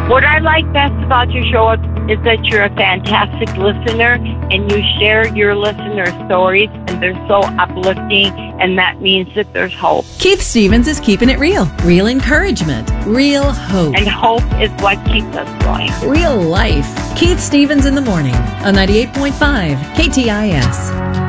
What I like best about your show is that you're a fantastic listener and you share your listener stories, and they're so uplifting, and that means that there's hope. Keith Stevens is keeping it real. Real encouragement. Real hope. And hope is what keeps us going. Real life. Keith Stevens in the morning on 98.5 KTIS.